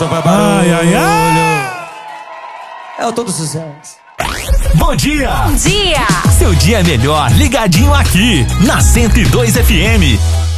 só faz barulho. Ai, ai, ai. É o todo sucesso. Bom dia! Bom dia! Seu dia é melhor ligadinho aqui na 102 FM.